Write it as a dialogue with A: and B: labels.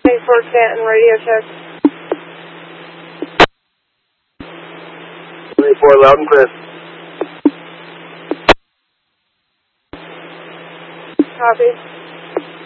A: 24 Canton, radio check.
B: 24 loud and clear.
A: Copy.